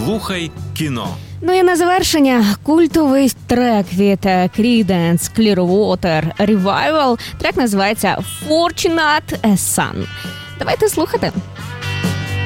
Слухай кіно. Ну і на завершення культовий трек від Creedence Clearwater Revival. Трек називається Fortunate Son. Давайте слухати.